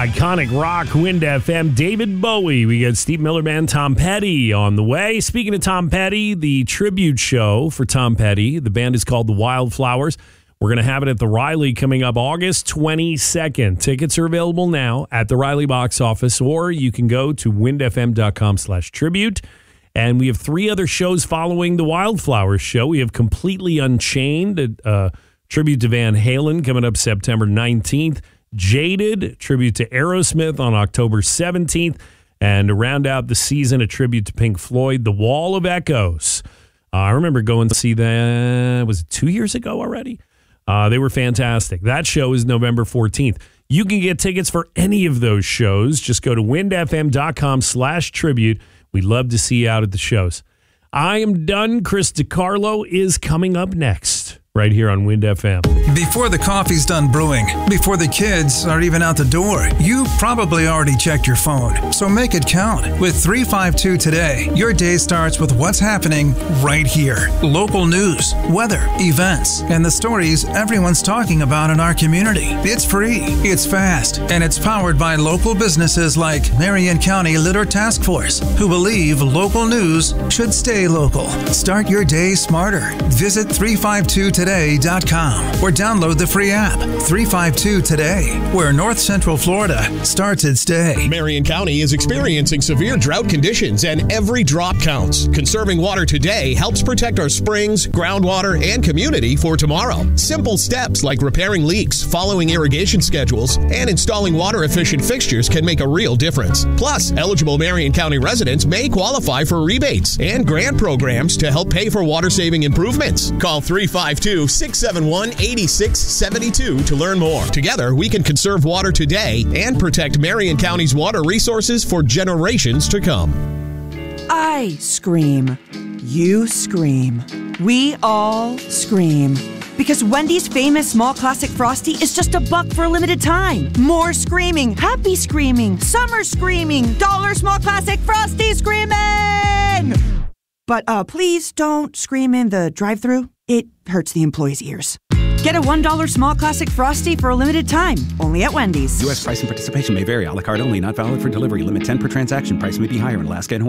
Iconic rock, Wind FM, David Bowie. We got Steve Miller Band, Tom Petty on the way. Speaking of Tom Petty, the tribute show for Tom Petty, the band is called The Wildflowers. We're going to have it at the Riley coming up August 22nd. Tickets are available now at the Riley box office, or you can go to windfm.com/tribute. And we have 3 other shows following the Wildflowers show. We have Completely Unchained, a tribute to Van Halen coming up September 19th. Jaded, tribute to Aerosmith on October 17th. And to round out the season, a tribute to Pink Floyd, The Wall of Echoes. I remember going to see that, was it 2 years ago already? They were fantastic. That show is November 14th. You can get tickets for any of those shows. Just go to windfm.com/tribute. We'd love to see you out at the shows. I am done. Chris DiCarlo is coming up next, right here on Wind FM. Before the coffee's done brewing, before the kids are even out the door, you probably already checked your phone. So make it count. With 352 Today, your day starts with what's happening right here. Local news, weather, events, and the stories everyone's talking about in our community. It's free, it's fast, and it's powered by local businesses like Marion County Litter Task Force, who believe local news should stay local. Start your day smarter. Visit 352today.com or download the free app 352 Today, where North Central Florida starts its day. Marion County is experiencing severe drought conditions, and every drop counts. Conserving water today helps protect our springs, groundwater, and community for tomorrow. Simple steps like repairing leaks, following irrigation schedules, and installing water-efficient fixtures can make a real difference. Plus, eligible Marion County residents may qualify for rebates and grant programs to help pay for water-saving improvements. Call 352-671-8672 to learn more. Together, we can conserve water today and protect Marion County's water resources for generations to come. I scream. You scream. We all scream. Because Wendy's famous small classic Frosty is just $1 for a limited time. More screaming, happy screaming, summer screaming, dollar small classic Frosty screaming! But please don't scream in the drive-thru. It hurts the employees' ears. Get a $1 small classic Frosty for a limited time, only at Wendy's. U.S. price and participation may vary. A la carte only, not valid for delivery. Limit 10 per transaction. Price may be higher in Alaska and Hawaii.